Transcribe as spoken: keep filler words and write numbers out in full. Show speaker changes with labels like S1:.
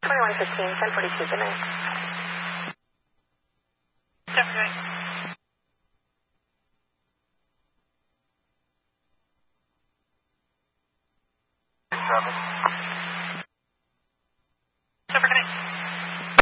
S1: twenty-one fifteen, ten forty-two, good night.
S2: Good night.
S3: Traffic.